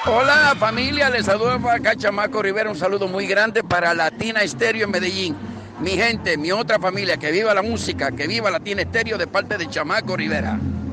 Hola familia, les saludo para acá Chamaco Rivera, un saludo muy grande para Latina Estéreo en Medellín. Mi gente, mi otra familia, que viva la música, que viva Latina Estéreo de parte de Chamaco Rivera.